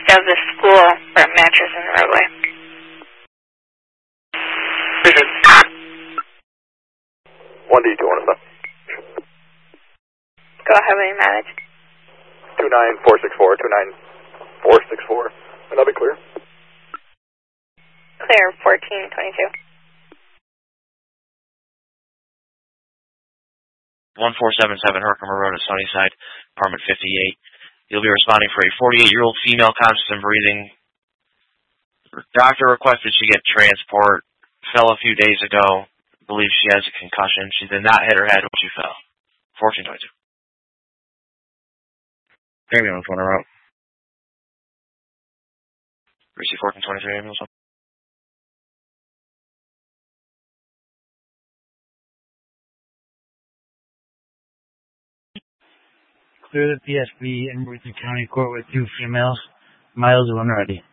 of the school for a mattress in the roadway. Vision. 1D2 on us. Go ahead with your mileage. 29464, 29464. And I'll be clear. Clear, 1422. 1477 Herkimer Road at Sunnyside, apartment 58. You'll be responding for a 48-year-old female conscious and breathing. Her doctor requested she get transport. Fell a few days ago. Believes she has a concussion. She did not hit her head when she fell. 1422. Ambulance on her route. Receive 1423 ambulance. Clear the PSB in Brewster County Court with 2 females. Miles when ready.